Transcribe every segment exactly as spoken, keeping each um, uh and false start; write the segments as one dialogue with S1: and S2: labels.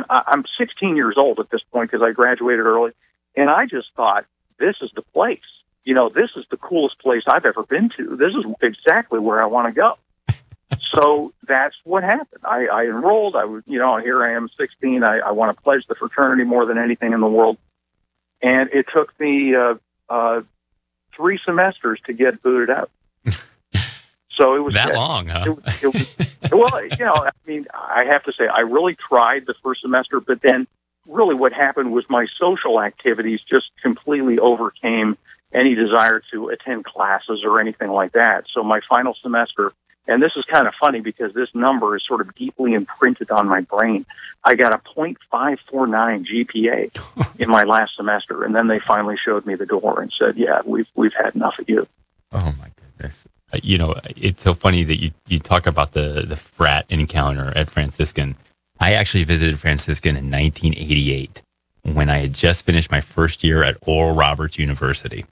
S1: And I, I'm sixteen years old at this point because I graduated early. And I just thought, this is the place. You know, this is the coolest place I've ever been to. This is exactly where I want to go. So that's what happened. I, I enrolled. I was, you know, here I am, sixteen. I, I want to pledge the fraternity more than anything in the world. And it took me uh, uh, three semesters to get booted out. So it was
S2: that
S1: it,
S2: long, huh?
S1: It, it was, well, you know, I mean, I have to say, I really tried the first semester, but then really what happened was my social activities just completely overcame any desire to attend classes or anything like that. So my final semester, and this is kind of funny because this number is sort of deeply imprinted on my brain. I got a point five four nine G P A in my last semester, and then they finally showed me the door and said, "Yeah, we've we've had enough of you."
S2: Oh my goodness! Uh, you know, it's so funny that you you talk about the the frat encounter at Franciscan. I actually visited Franciscan in nineteen eighty-eight when I had just finished my first year at Oral Roberts University.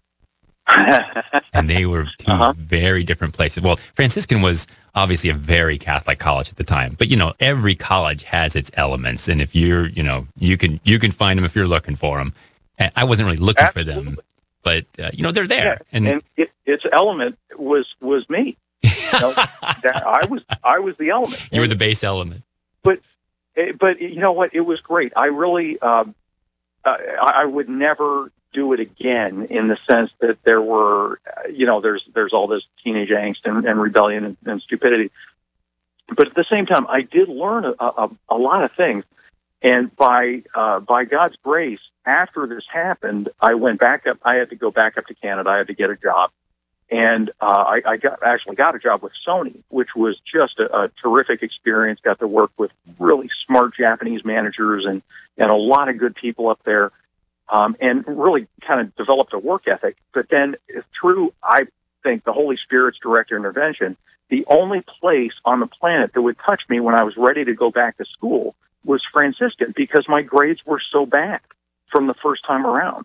S2: And they were two uh-huh. very different places. Well, Franciscan was obviously a very Catholic college at the time, but you know, every college has its elements, and if you're, you know, you can you can find them if you're looking for them. And I wasn't really looking Absolutely. for them, but uh, you know, they're there.
S1: Yeah. And, and it, its element was was me. You know, that I was I was the element.
S2: You were the base element.
S1: But but you know what? It was great. I really um, uh, I, I would never do it again in the sense that there were, you know, there's there's all this teenage angst and, and rebellion and, and stupidity. But at the same time, I did learn a, a, a lot of things. And by uh, by God's grace, after this happened, I went back up. I had to go back up to Canada. I had to get a job. And uh, I, I got actually got a job with Sony, which was just a, a terrific experience. Got to work with really smart Japanese managers and, and a lot of good people up there. Um, and really kind of developed a work ethic. But then through, I think, the Holy Spirit's direct intervention, the only place on the planet that would touch me when I was ready to go back to school was Franciscan, because my grades were so bad from the first time around.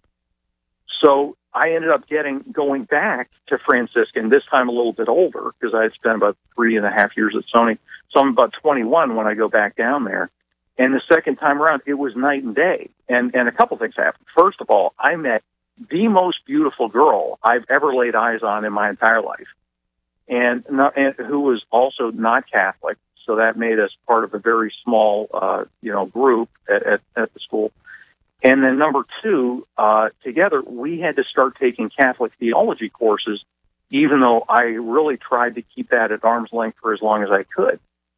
S1: So I ended up getting going back to Franciscan, this time a little bit older, because I had spent about three and a half years at Sony. So I'm about twenty-one when I go back down there. And the second time around, it was night and day. And and a couple things happened. First of all, I met the most beautiful girl I've ever laid eyes on in my entire life, and, not, and who was also not Catholic. So that made us part of a very small, uh, you know, group at, at, at the school. And then number two, uh, together we had to start taking Catholic theology courses, even though I really tried to keep that at arm's length for as long as I could.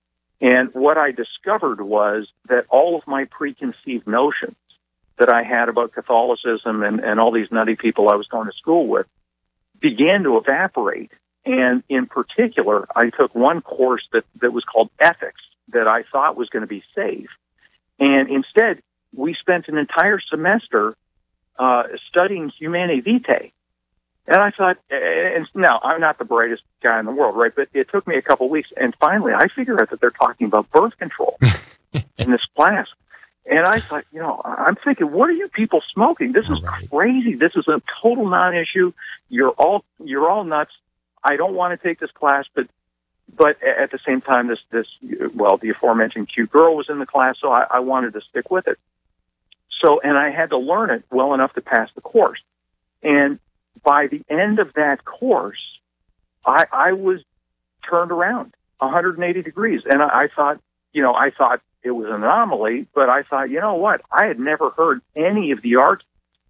S1: And what I discovered was that all of my preconceived notions that I had about Catholicism and, and all these nutty people I was going to school with began to evaporate. And in particular, I took one course that, that was called ethics that I thought was going to be safe. And instead, we spent an entire semester uh, studying Humanae Vitae. And I thought, and now I'm not the brightest guy in the world, right? But it took me a couple of weeks, and finally I figured out that they're talking about birth control in this class. And I thought, you know, I'm thinking, what are you people smoking? This is right. crazy. This is a total non-issue. You're all you're all nuts. I don't want to take this class, but but at the same time, this this well, the aforementioned cute girl was in the class, so I, I wanted to stick with it. So, and I had to learn it well enough to pass the course, and by the end of that course, I, I was turned around one hundred eighty degrees. And I, I thought, you know, I thought it was an anomaly, but I thought, you know what? I had never heard any of the arguments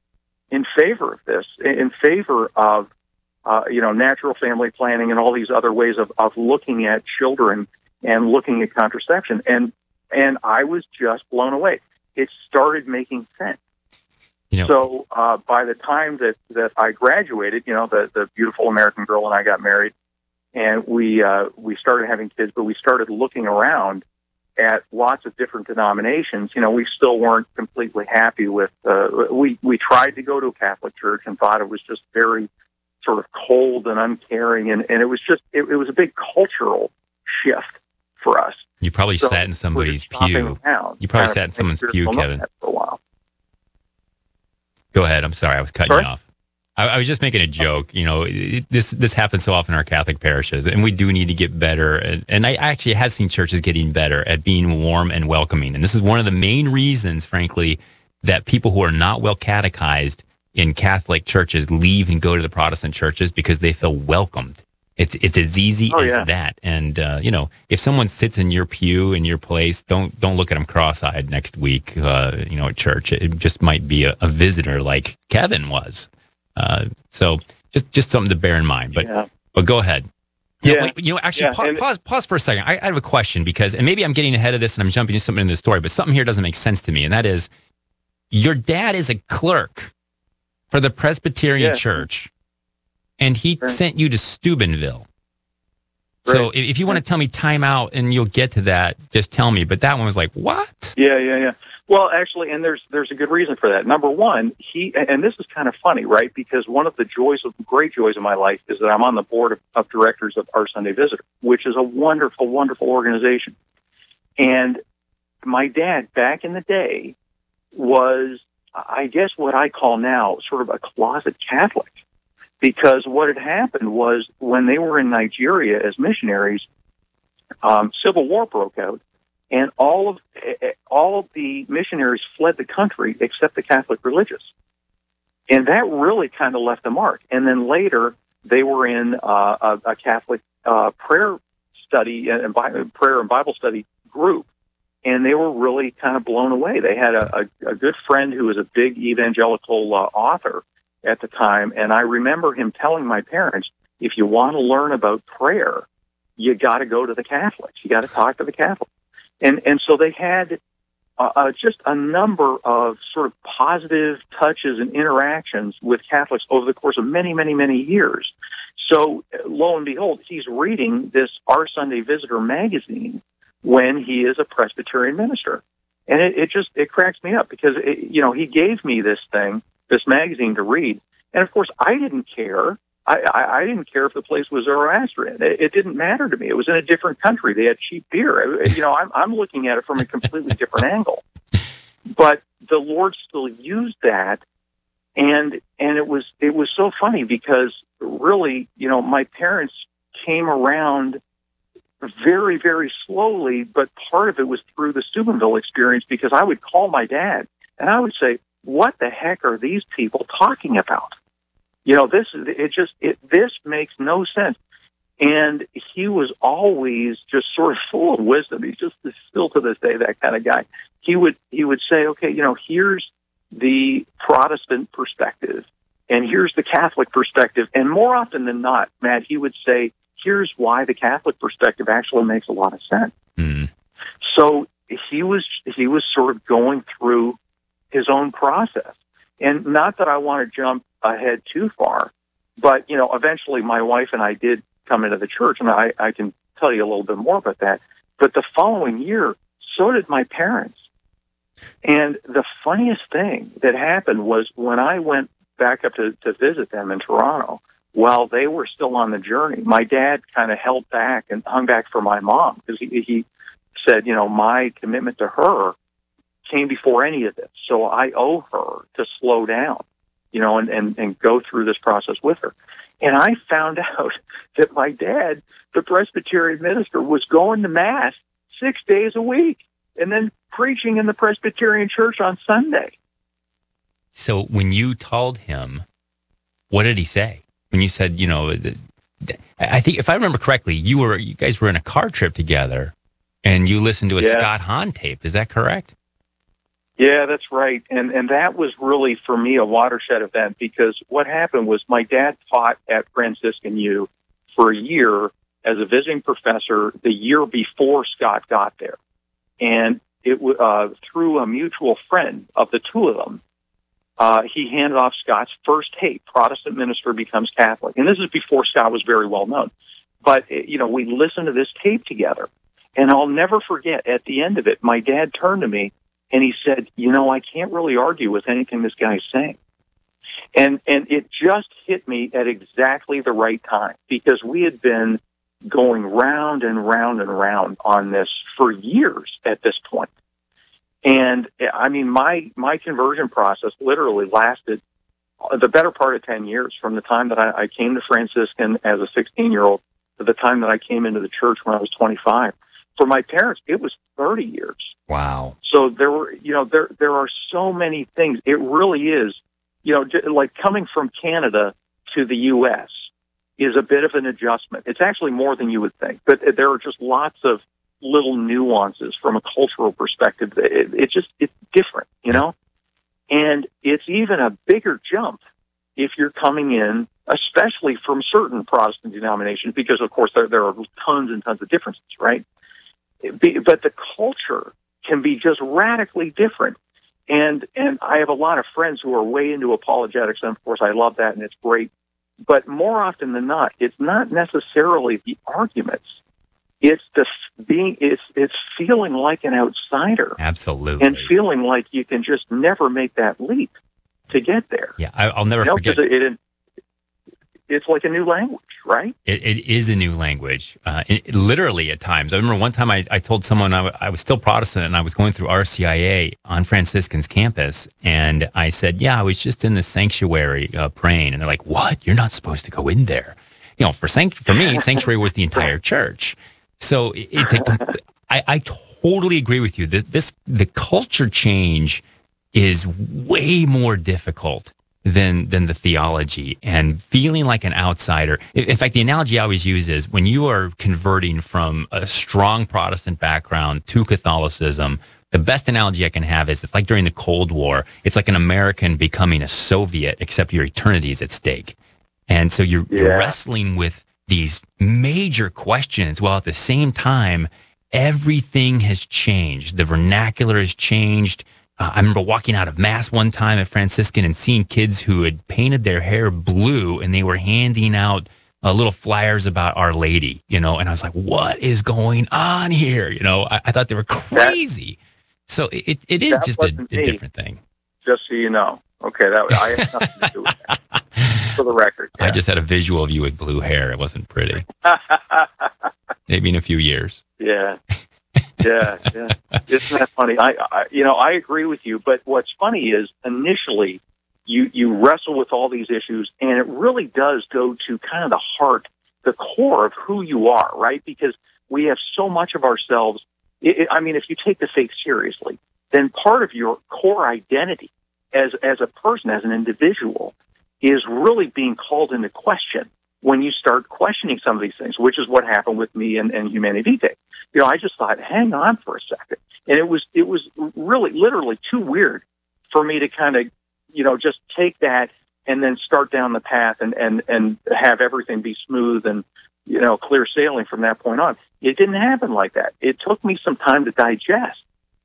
S1: in favor of this, in favor of, uh, you know, natural family planning and all these other ways of, of looking at children and looking at contraception. And, and I was just blown away. It started making sense. You know, so uh, by the time that, that I graduated, you know, the, the beautiful American girl and I got married, and we uh, we started having kids, but we started looking around at lots of different denominations. You know, we still weren't completely happy with, uh, we, we tried to go to a Catholic church and thought it was just very sort of cold and uncaring, and, and it was just, it, it was a big cultural shift for us.
S2: You probably
S1: so
S2: sat in somebody's pew. Around, you probably sat in someone's pew, Kevin.
S1: For a while.
S2: Go ahead. I'm sorry. I was cutting
S1: sorry?
S2: you off. I, I was just making a joke. You know, it, this this happens so often in our Catholic parishes, and we do need to get better. And, and I actually have seen churches getting better at being warm and welcoming. And this is one of the main reasons, frankly, that people who are not well catechized in Catholic churches leave and go to the Protestant churches because they feel welcomed. It's it's as easy
S1: oh,
S2: as
S1: yeah.
S2: that. And uh, you know, if someone sits in your pew in your place, don't don't look at them cross-eyed next week. Uh, you know, at church, it just might be a, a visitor like Kevin was. Uh, so just just something to bear in mind. But
S1: yeah.
S2: but go ahead. You
S1: Yeah.
S2: know, wait, you know actually,
S1: Yeah,
S2: pause,
S1: and-
S2: pause pause for a second. I, I have a question because, and maybe I'm getting ahead of this and I'm jumping into something in the story, but something here doesn't make sense to me, and that is, your dad is a clerk for the Presbyterian
S1: Yeah.
S2: Church, and he
S1: Right.
S2: sent you to Steubenville. So
S1: Right.
S2: if, if you want to tell me time out and you'll get to that, just tell me. But that one was like, what?
S1: Yeah, yeah, yeah. Well, actually, and there's there's a good reason for that. Number one, he and this is kind of funny, right? Because one of the joys of great joys of my life is that I'm on the board of, of directors of Our Sunday Visitor, which is a wonderful, wonderful organization. And my dad, back in the day, was, I guess, what I call now sort of a closet Catholic. Because what had happened was when they were in Nigeria as missionaries, um, civil war broke out, and all of all of the missionaries fled the country except the Catholic religious, and that really kind of left a mark. And then later, they were in uh, a, a Catholic uh, prayer study and Bi- prayer and Bible study group, and they were really kind of blown away. They had a, a, a good friend who was a big evangelical uh, author at the time, and I remember him telling my parents, if you want to learn about prayer, you got to go to the Catholics. You got to talk to the Catholics. And and so they had uh, uh, just a number of sort of positive touches and interactions with Catholics over the course of many, many, many years. So lo and behold, he's reading this Our Sunday Visitor magazine when he is a Presbyterian minister. And it, it just, it cracks me up because, it, you know, he gave me this thing, this magazine to read. And of course, I didn't care. I, I, I didn't care if the place was Zoroastrian. It, it didn't matter to me. It was in a different country. They had cheap beer. You know, I'm, I'm looking at it from a completely different angle. But the Lord still used that, and and it was it was so funny because really, you know, my parents came around very, very slowly, but part of it was through the Steubenville experience because I would call my dad and I would say, what the heck are these people talking about? You know, this is, it just, it, this makes no sense. And he was always just sort of full of wisdom. He's just still to this day, that kind of guy. He would, he would say, okay, you know, here's the Protestant perspective and here's the Catholic perspective. And more often than not, Matt, he would say, here's why the Catholic perspective actually makes a lot of sense.
S2: Mm.
S1: So he was, he was sort of going through his own process. And not that I want to jump ahead too far, but, you know, eventually my wife and I did come into the church, and I, I can tell you a little bit more about that. But the following year, so did my parents. And the funniest thing that happened was when I went back up to, to visit them in Toronto, while they were still on the journey, my dad kind of held back and hung back for my mom because he, he said, you know, my commitment to her came before any of this. So I owe her to slow down, you know, and, and, and go through this process with her. And I found out that my dad, the Presbyterian minister, was going to Mass six days a week and then preaching in the Presbyterian church on Sunday.
S2: So when you told him, what did he say? When you said, you know, I think if I remember correctly, you were, you guys were in a car trip together and you listened to a
S1: Yeah.
S2: Scott Hahn tape. Is that correct?
S1: Yeah, that's right. And and that was really, for me, a watershed event because what happened was my dad taught at Franciscan U for a year as a visiting professor the year before Scott got there. And it was uh, through a mutual friend of the two of them, uh, he handed off Scott's first tape, Protestant Minister Becomes Catholic. And this is before Scott was very well known. But, you know, we listened to this tape together. And I'll never forget, at the end of it, my dad turned to me and he said, you know, I can't really argue with anything this guy's saying. And and it just hit me at exactly the right time because we had been going round and round and round on this for years at this point. And I mean, my, my conversion process literally lasted the better part of ten years from the time that I, I came to Franciscan as a sixteen-year-old to the time that I came into the church when I was twenty-five. For my parents, it was thirty years.
S2: Wow.
S1: So there were, you know, there there are so many things. It really is, you know, like coming from Canada to the U S is a bit of an adjustment. It's actually more than you would think, but there are just lots of little nuances from a cultural perspective. It, it just, it's different, you know? And it's even a bigger jump if you're coming in, especially from certain Protestant denominations, because, of course, there, there are tons and tons of differences, right? Be, but the culture can be just radically different. And and I have a lot of friends who are way into apologetics, and, of course, I love that, and it's great. But more often than not, it's not necessarily the arguments. It's the being. It's it's feeling like an outsider.
S2: Absolutely.
S1: And feeling like you can just never make that leap to get there.
S2: Yeah, I, I'll never
S1: you know,
S2: forget.
S1: It, it, it's like a new language, right?
S2: It, it is a new language, uh, it, literally at times. I remember one time I, I told someone I, w- I was still Protestant and I was going through R C I A on Franciscan's campus. And I said, yeah, I was just in the sanctuary uh, praying. And they're like, what? You're not supposed to go in there. You know, for sanct- for me, sanctuary was the entire church. So it, it's a, I, I totally agree with you. This, this the culture change is way more difficult than than the theology, and feeling like an outsider. In fact, the analogy I always use is when you are converting from a strong Protestant background to Catholicism, the best analogy I can have is it's like during the Cold War. It's like an American becoming a Soviet, except your eternity is at stake. And so you're,
S1: yeah.
S2: you're wrestling with these major questions while at the same time, everything has changed. The vernacular has changed. Uh, I remember walking out of Mass one time at Franciscan and seeing kids who had painted their hair blue and they were handing out uh, little flyers about Our Lady, you know, and I was like, what is going on here? You know, I, I thought they were crazy. That, so it, it is just a, a different thing.
S1: Just so you know. Okay, that I have nothing to do with that. For the record. Yeah.
S2: I just had a visual of you with blue hair. It wasn't pretty. Maybe in a few years.
S1: Yeah. Yeah, yeah. Isn't that funny? I, I, you know, I agree with you. But what's funny is initially you, you wrestle with all these issues, and it really does go to kind of the heart, the core of who you are, right? Because we have so much of ourselves. It, it, I mean, if you take the faith seriously, then part of your core identity as as a person, as an individual, is really being called into question when you start questioning some of these things, which is what happened with me and, and Humanae Vitae. You know, I just thought, hang on for a second. And it was it was really literally too weird for me to kind of, you know, just take that and then start down the path and, and, and have everything be smooth and, you know, clear sailing from that point on. It didn't happen like that. It took me some time to digest.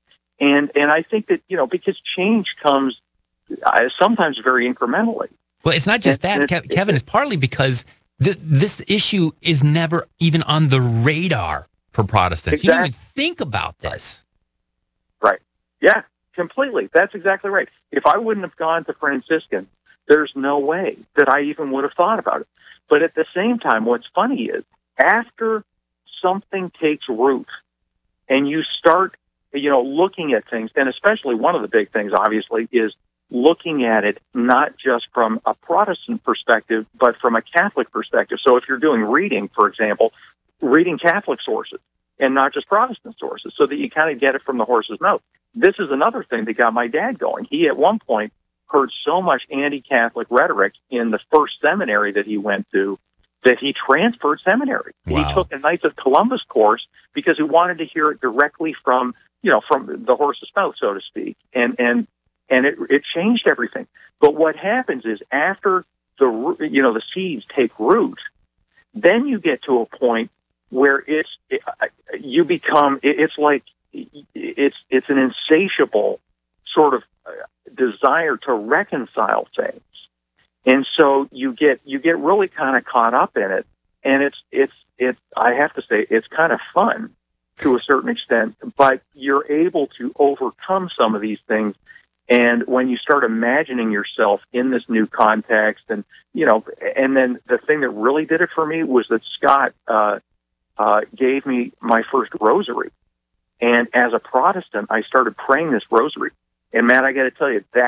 S1: And and I think that, you know, because change comes uh, sometimes very incrementally.
S2: Well, it's not just
S1: and,
S2: that,
S1: and
S2: Kevin. It's partly because th- this issue is never even on the radar for Protestants.
S1: Exactly.
S2: You don't even think about this.
S1: Right. Yeah, completely. That's exactly right. If I wouldn't have gone to Franciscan, there's no way that I even would have thought about it. But at the same time, what's funny is after something takes root and you start, you know, looking at things, and especially one of the big things, obviously, is looking at it not just from a Protestant perspective, but from a Catholic perspective. So if you're doing reading, for example, reading Catholic sources and not just Protestant sources, so that you kind of get it from the horse's mouth. This is another thing that got my dad going. He, at one point, heard so much anti-Catholic rhetoric in the first seminary that he went to that he transferred seminary.
S2: Wow.
S1: He took a Knights of Columbus course because he wanted to hear it directly from, you know, from the horse's mouth, so to speak. And and and it it changed everything. But what happens is after the you know the seeds take root, then you get to a point where it's it, you become it, it's like it's it's an insatiable sort of desire to reconcile things, and so you get you get really kind of caught up in it, and it's it's it's I have to say it's kind of fun to a certain extent, but you're able to overcome some of these things. And when you start imagining yourself in this new context, and you know, and then the thing that really did it for me was that Scott uh, uh, gave me my first rosary, and as a Protestant, I started praying this rosary. And Matt, I got to tell you, that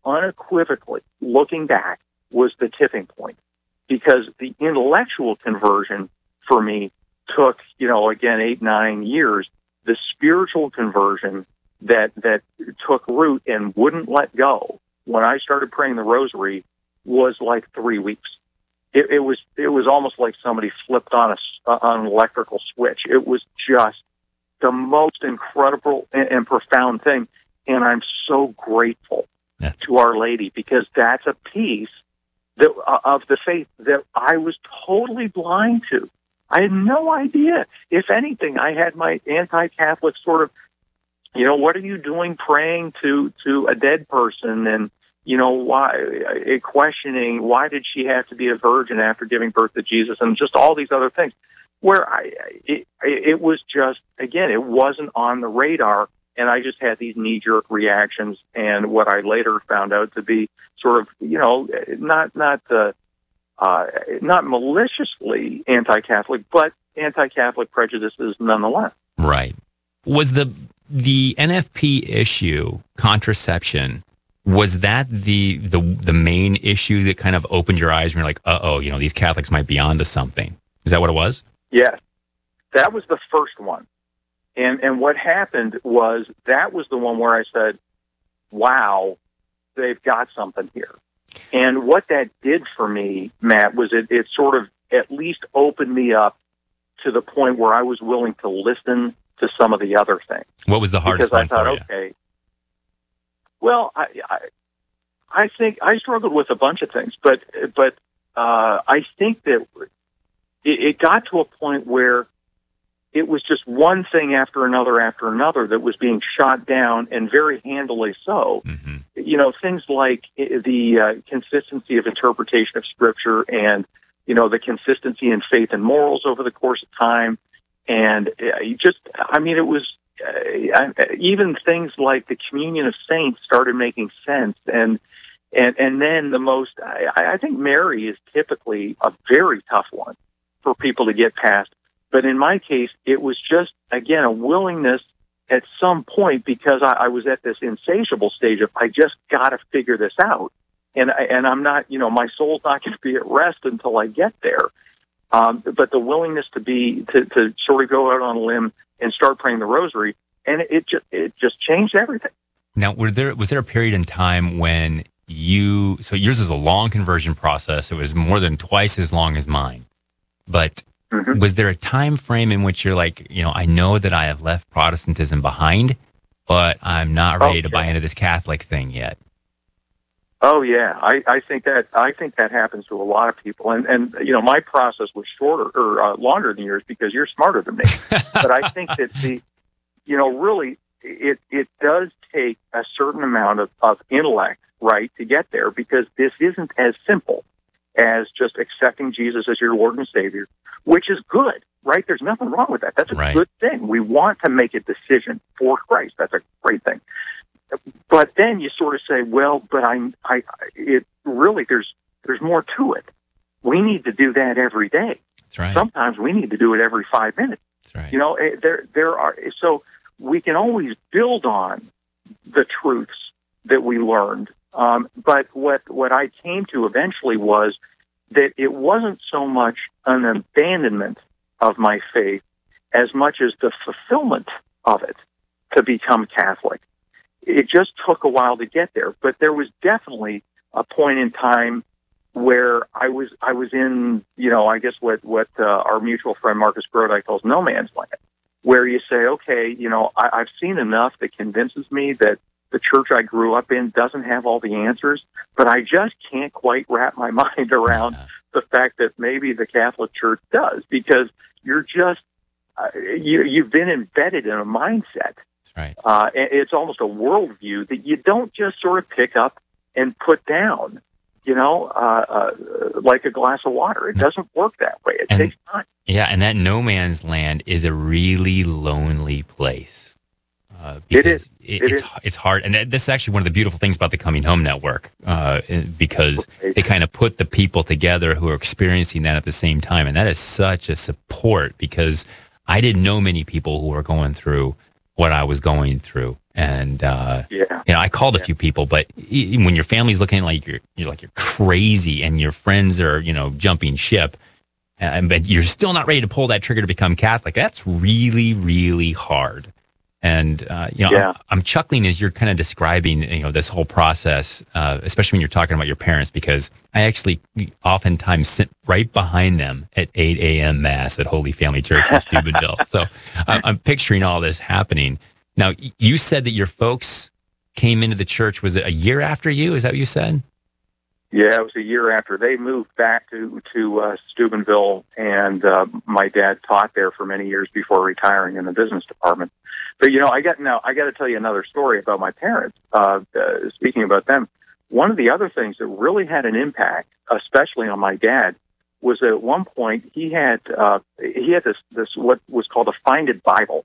S1: unequivocally, looking back, was the tipping point, because the intellectual conversion for me took, you know, again, eight, nine years. The spiritual conversion that that took root and wouldn't let go when I started praying the rosary was like three weeks. It, it was it was almost like somebody flipped on a s- on an electrical switch. It was just the most incredible and, and profound thing, and I'm so grateful
S2: That's-
S1: to Our Lady, because that's a piece that uh, of the faith that I was totally blind to. I had no idea. If anything, I had my anti-Catholic sort of, you know, what are you doing praying to to a dead person, and you know, why, uh, questioning why did she have to be a virgin after giving birth to Jesus, and just all these other things, where I it, it was just, again, it wasn't on the radar, and I just had these knee-jerk reactions, and what I later found out to be sort of, you know, not not the uh, not maliciously anti-Catholic, but anti-Catholic prejudices nonetheless.
S2: Right. Was the the N F P issue, contraception, was that the the the main issue that kind of opened your eyes and you're like, uh oh, you know, these Catholics might be onto something? Is that what it was?
S1: Yes, that was the first one. And and what happened was, that was the one where I said, wow, they've got something here. And what that did for me, Matt, was it, it sort of at least opened me up to the point where I was willing to listen to some of the other things.
S2: What was the hardest
S1: because
S2: one
S1: I thought,
S2: for you?
S1: okay, well, I, I I think I struggled with a bunch of things, but but uh, I think that it, it got to a point where it was just one thing after another after another that was being shot down, and very handily so.
S2: Mm-hmm.
S1: You know, things like the uh, consistency of interpretation of Scripture, and, you know, the consistency in faith and morals over the course of time. And uh, you just, I mean, it was uh, even things like the communion of saints started making sense. And and and then the most, I, I think Mary is typically a very tough one for people to get past. But in my case, it was just, again, a willingness at some point, because I, I was at this insatiable stage of, I just got to figure this out. And, I, and I'm not, you know, my soul's not going to be at rest until I get there. Um, but the willingness to be, to, to sort of go out on a limb and start praying the rosary, and it, it just, it just changed everything.
S2: Now, were there, was there a period in time when you, so yours is a long conversion process. It was more than twice as long as mine, but mm-hmm. was there a time frame in which you're like, you know, I know that I have left Protestantism behind, but I'm not ready okay. to buy into this Catholic thing yet?
S1: Oh yeah, I, I think that I think that happens to a lot of people, and and you know, my process was shorter or uh, longer than yours, because you're smarter than me. But I think that the, you know, really, it it does take a certain amount of, of intellect, right, to get there, because this isn't as simple as just accepting Jesus as your Lord and Savior, which is good, right? There's nothing wrong with that. That's a
S2: right.
S1: good thing. We want to make a decision for Christ. That's a great thing. But then you sort of say, well, but I, I, it really, there's, there's more to it. We need to do that every day.
S2: That's right.
S1: Sometimes we need to do it every five minutes.
S2: That's right.
S1: You know, there, there are, so we can always build on the truths that we learned. Um, but what, what I came to eventually was that it wasn't so much an abandonment of my faith as much as the fulfillment of it to become Catholic. It just took a while to get there, but there was definitely a point in time where I was I was in, you know, I guess what what uh, our mutual friend Marcus Grodi calls no man's land, where you say, okay, you know, I, I've seen enough that convinces me that the church I grew up in doesn't have all the answers, but I just can't quite wrap my mind around yeah. the fact that maybe the Catholic Church does, because you're just uh, you you've been embedded in a mindset.
S2: Right.
S1: Uh, it's almost a worldview that you don't just sort of pick up and put down, you know, uh, uh, like a glass of water. It doesn't work that way. It
S2: and,
S1: takes time.
S2: Yeah, and that no man's land is a really lonely place. Uh, because
S1: it is.
S2: It,
S1: it
S2: it's
S1: is.
S2: it's hard, and that, this is actually one of the beautiful things about the Coming Home Network, uh, because they kind of put the people together who are experiencing that at the same time, and that is such a support, because I didn't know many people who were going through what I was going through. And, uh,
S1: Yeah.
S2: you know, I called a
S1: Yeah.
S2: few people, but e- when your family's looking like you're, you're like, you're crazy and your friends are, you know, jumping ship, and but you're still not ready to pull that trigger to become Catholic, that's really, really hard. And, uh, you know,
S1: Yeah.
S2: I'm, I'm chuckling as you're kind of describing, you know, this whole process, uh, especially when you're talking about your parents, because I actually oftentimes sit right behind them at eight a.m. Mass at Holy Family Church in Steubenville. So I'm, I'm picturing all this happening. Now, y- you said that your folks came into the church, was it a year after you? Is that what you said?
S1: Yeah, it was a year after they moved back to to uh, Steubenville, and uh, my dad taught there for many years before retiring in the business department. But you know, I got now I got to tell you another story about my parents. Uh, uh, speaking about them, one of the other things that really had an impact, especially on my dad, was that at one point he had uh, he had this this what was called a Find It Bible.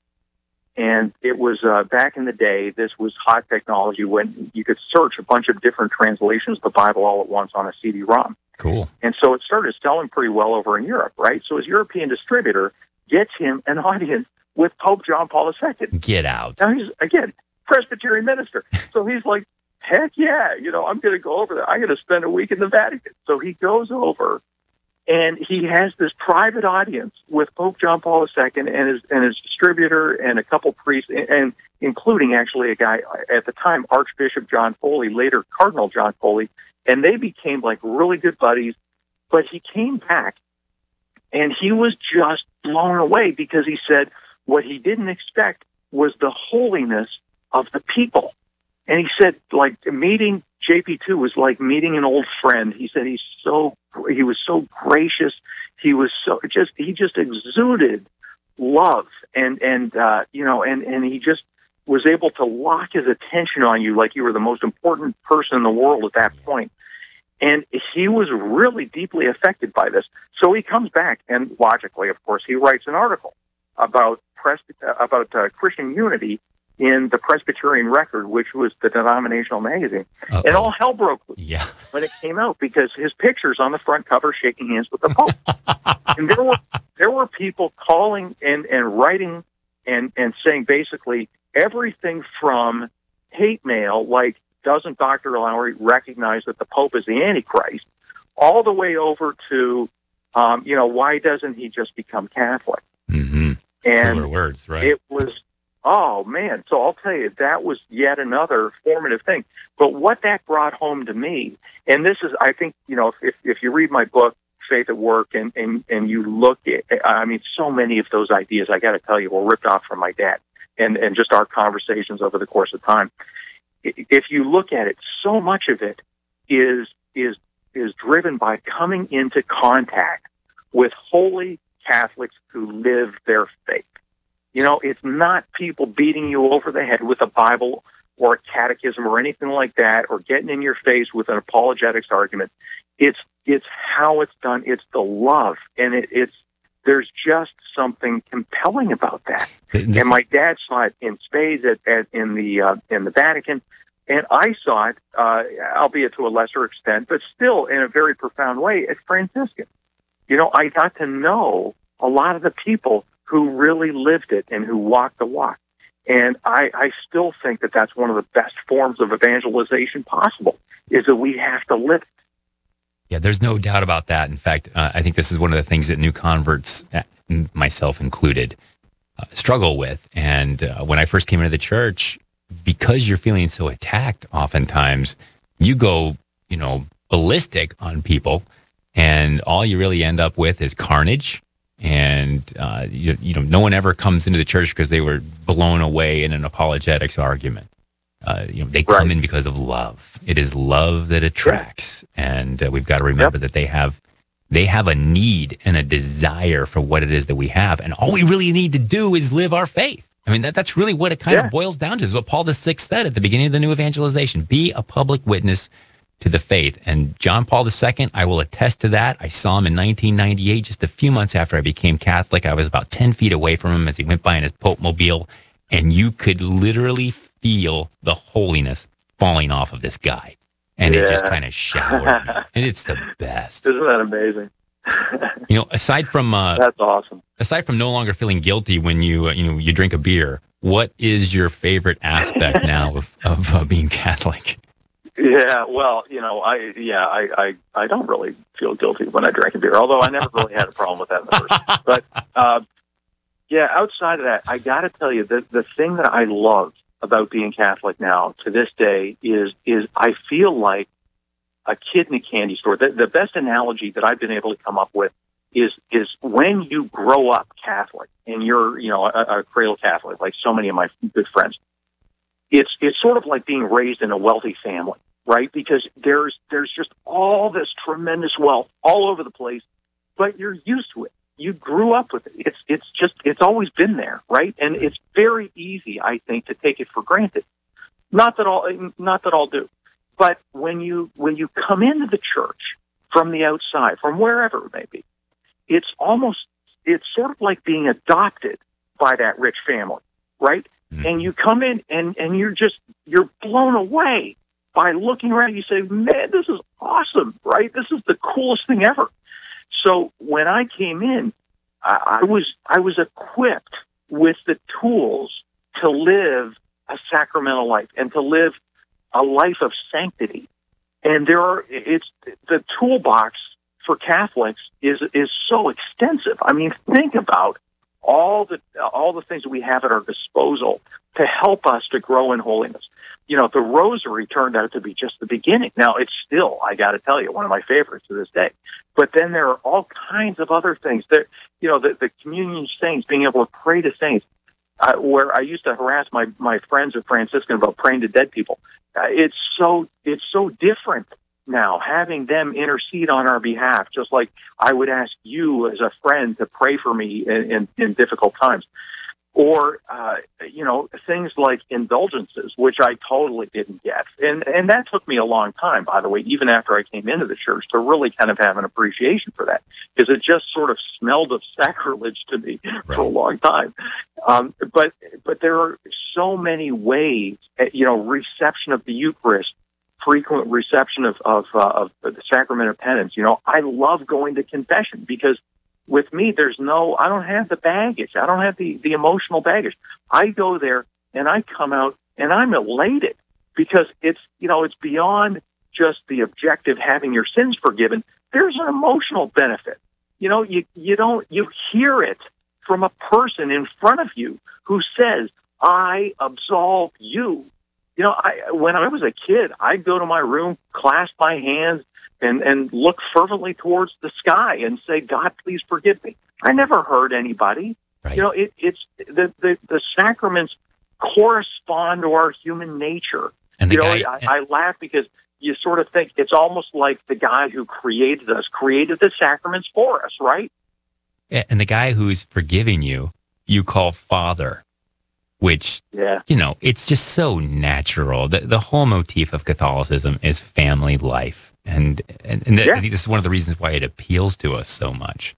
S1: And it was uh, back in the day, this was hot technology when you could search a bunch of different translations of the Bible all at once on a C D ROM.
S2: Cool.
S1: And so it started selling pretty well over in Europe, right? So his European distributor gets him an audience with Pope John Paul the Second.
S2: Get out.
S1: Now he's, again, Presbyterian minister. So he's like, heck yeah, you know, I'm going to go over there. I'm going to spend a week in the Vatican. So he goes over. And he has this private audience with Pope John Paul the Second and his and his distributor and a couple priests, and, and including actually a guy at the time, Archbishop John Foley, later Cardinal John Foley, and they became like really good buddies. But he came back, and he was just blown away because he said what he didn't expect was the holiness of the people. And he said, like, meeting J P two was like meeting an old friend. He said he's so he was so gracious. He was so just he just exuded love, and and uh, you know, and and he just was able to lock his attention on you like you were the most important person in the world at that point. And he was really deeply affected by this. So he comes back, and logically, of course, he writes an article about Presby- about uh, Christian unity in the Presbyterian Record, which was the denominational magazine. Uh-oh. And all hell broke loose
S2: yeah.
S1: when it came out because his picture's on the front cover shaking hands with the Pope. And there were there were people calling and, and writing and, and saying basically everything from hate mail, like doesn't Doctor Lowry recognize that the Pope is the Antichrist, all the way over to, um, you know, why doesn't he just become Catholic?
S2: Mm-hmm.
S1: And
S2: Cooler words, right?
S1: It was... Oh, man. So I'll tell you, that was yet another formative thing. But what that brought home to me, and this is, I think, you know, if, if you read my book, Faith at Work, and, and, and you look at, I mean, so many of those ideas, I got to tell you, were ripped off from my dad and, and just our conversations over the course of time. If you look at it, so much of it is, is, is driven by coming into contact with holy Catholics who live their faith. You know, it's not people beating you over the head with a Bible or a catechism or anything like that, or getting in your face with an apologetics argument. It's it's how it's done. It's the love, and it, it's there's just something compelling about that. This, and my dad saw it in spades at, at in the uh, in the Vatican, and I saw it, uh, albeit to a lesser extent, but still in a very profound way at Franciscan. You know, I got to know a lot of the people who really lived it and who walked the walk. And I, I still think that that's one of the best forms of evangelization possible, is that we have to live it.
S2: Yeah, there's no doubt about that. In fact, uh, I think this is one of the things that new converts, myself included, uh, struggle with. And uh, when I first came into the church, because you're feeling so attacked oftentimes, you go, you know, ballistic on people, and all you really end up with is carnage. And, uh, you, you know, no one ever comes into the church because they were blown away in an apologetics argument. Uh, you know, they come right. in because of love. It is love that attracts. Yeah. And uh, we've got to remember yep. that they have, they have a need and a desire for what it is that we have. And all we really need to do is live our faith. I mean, that, that's really what it kind yeah. of boils down to, is what Paul the Sixth said at the beginning of the new evangelization. Be a public witness to the faith. And John Paul the Second, I will attest to that. I saw him in nineteen ninety-eight, just a few months after I became Catholic. I was about ten feet away from him as he went by in his Pope Mobile, and you could literally feel the holiness falling off of this guy. And yeah. it just kind of showered me. And it's the best.
S1: Isn't that amazing?
S2: You know, aside from... Uh,
S1: That's awesome.
S2: Aside from no longer feeling guilty when you, uh, you know, you drink a beer, what is your favorite aspect now of, of uh, being Catholic?
S1: Yeah, well, you know, I yeah, I, I, I don't really feel guilty when I drink a beer, although I never really had a problem with that in the first. But uh, yeah, outside of that, I got to tell you the the thing that I love about being Catholic now to this day is is I feel like a kid in a candy store. The, the best analogy that I've been able to come up with is is when you grow up Catholic and you're you know a, a cradle Catholic, like so many of my good friends. It's it's sort of like being raised in a wealthy family, right? Because there's there's just all this tremendous wealth all over the place, but you're used to it. You grew up with it. It's it's just it's always been there, right? And it's very easy, I think, to take it for granted. Not that all not that all do, but when you when you come into the church from the outside, from wherever it may be, it's almost it's sort of like being adopted by that rich family, right? And you come in and, and you're just, you're blown away by looking around. You say, man, this is awesome, right? This is the coolest thing ever. So when I came in, I, I was, I was equipped with the tools to live a sacramental life and to live a life of sanctity. And there are, it's the toolbox for Catholics is, is so extensive. I mean, think about all the all the things that we have at our disposal to help us to grow in holiness. You know, the rosary turned out to be just the beginning. Now, it's still, I got to tell you, one of my favorites to this day. But then there are all kinds of other things. That, you know, the, the communion saints, being able to pray to saints, uh, where I used to harass my, my friends at Franciscan about praying to dead people. Uh, it's so it's so different now, having them intercede on our behalf, just like I would ask you as a friend to pray for me in, in, in difficult times. Or, uh, you know, things like indulgences, which I totally didn't get. And and that took me a long time, by the way, even after I came into the church, to really kind of have an appreciation for that, because it just sort of smelled of sacrilege to me right. for a long time. Um, but but there are so many ways, you know, reception of the Eucharist, frequent reception of of, uh, of the sacrament of penance. You know, I love going to confession because with me, there's no, I don't have the baggage. I don't have the, the emotional baggage. I go there and I come out and I'm elated because it's, you know, it's beyond just the objective having your sins forgiven. There's an emotional benefit. You know, you, you don't, you hear it from a person in front of you who says, I absolve you. You know, I, when I was a kid, I'd go to my room, clasp my hands, and, and look fervently towards the sky and say, God, please forgive me. I never hurt anybody. Right. You know, it, it's the, the, the sacraments correspond to our human nature.
S2: And the
S1: you know,
S2: guy,
S1: I, I laugh because you sort of think it's almost like the guy who created us created the sacraments for us, right?
S2: And the guy who's forgiving you, you call Father. Which, yeah. you know, it's just so natural. The, the whole motif of Catholicism is family life. And and, and
S1: yeah.
S2: I think this is one of the reasons why it appeals to us so much.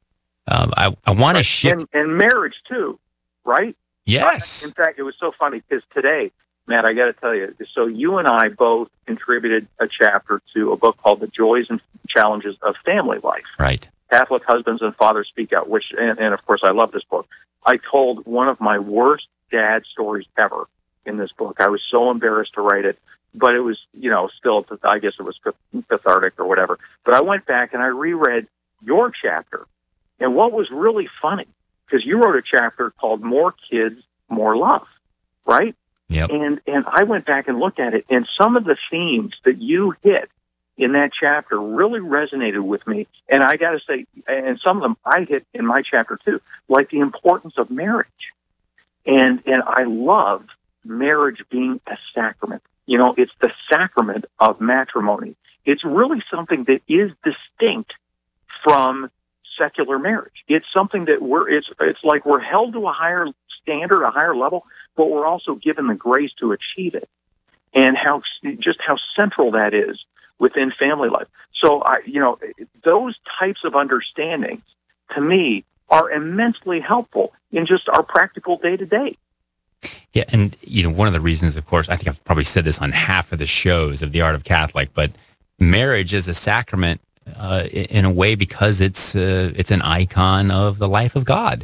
S2: Um, I, I want
S1: right.
S2: to shift.
S1: And, and marriage, too, right?
S2: Yes.
S1: In fact, it was so funny because today, Matt, I got to tell you, so you and I both contributed a chapter to a book called The Joys and Challenges of Family Life.
S2: Right.
S1: Catholic Husbands and Fathers Speak Out, which, and, and of course, I love this book. I told one of my worst dad stories ever in this book. I was so embarrassed to write it, but it was, you know, still, I guess it was cathartic or whatever. But I went back and I reread your chapter. And what was really funny, because you wrote a chapter called More Kids, More Love, right?
S2: Yep.
S1: And, and I went back and looked at it, and some of the themes that you hit in that chapter really resonated with me. And I got to say, and some of them I hit in my chapter too, like the importance of marriage. And and I love marriage being a sacrament. You know, it's the sacrament of matrimony. It's really something that is distinct from secular marriage. It's something that we're, it's it's like we're held to a higher standard, a higher level, but we're also given the grace to achieve it. And how, just how central that is within family life. So, I, you know, those types of understandings, to me, are immensely helpful in just our practical day-to-day.
S2: Yeah, and, you know, one of the reasons, of course, I think I've probably said this on half of the shows of The Art of Catholic, but marriage is a sacrament uh, in a way because it's uh, it's an icon of the life of God.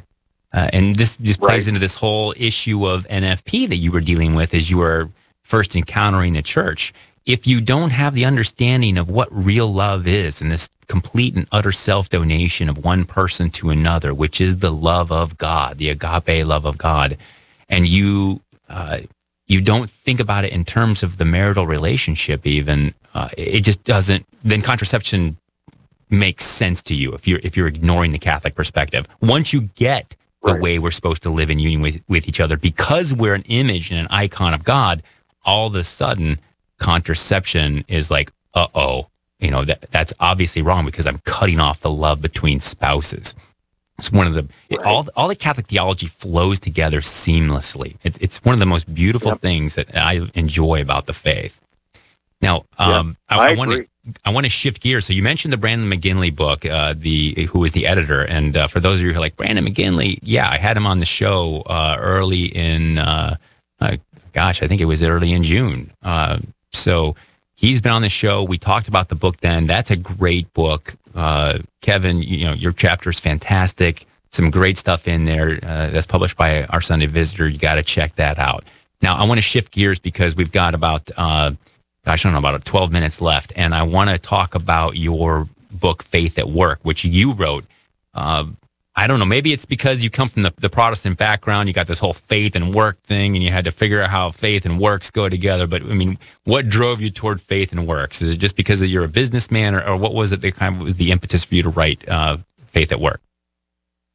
S2: Uh, and this just plays
S1: Right.
S2: into this whole issue of N F P that you were dealing with as you were first encountering the church. If you don't have the understanding of what real love is and this complete and utter self-donation of one person to another, which is the love of God, the agape love of God, and you uh, you don't think about it in terms of the marital relationship even, uh, it just doesn't, then contraception makes sense to you if you're if you're ignoring the Catholic perspective. Once you get the
S1: Right.
S2: way we're supposed to live in union with, with each other, because we're an image and an icon of God, all of a sudden contraception is like, uh-oh, you know, that that's obviously wrong because I'm cutting off the love between spouses. It's one of the, it,
S1: Right.
S2: all, all the Catholic theology flows together seamlessly. It, it's one of the most beautiful
S1: Yep.
S2: things that I enjoy about the faith. Now, um,
S1: I
S2: I, I want to
S1: agree.
S2: I want to shift gears. So you mentioned the Brandon McGinley book, uh, the who was the editor, and uh, for those of you who are like Brandon McGinley, yeah, I had him on the show uh, early in, uh, uh, gosh, I think it was early in June. Uh, so he's been on the show. We talked about the book then. That's a great book, uh, Kevin. You know, your chapter is fantastic. Some great stuff in there. Uh, that's published by Our Sunday Visitor. You got to check that out. Now, I want to shift gears because we've got about. Uh, Gosh, I don't know, about twelve minutes left. And I want to talk about your book, Faith at Work, which you wrote. Uh, I don't know, maybe it's because you come from the, the Protestant background. You got this whole faith and work thing, and you had to figure out how faith and works go together. But, I mean, what drove you toward faith and works? Is it just because you're a businessman, or, or what was it that kind of was the impetus for you to write uh, Faith at Work?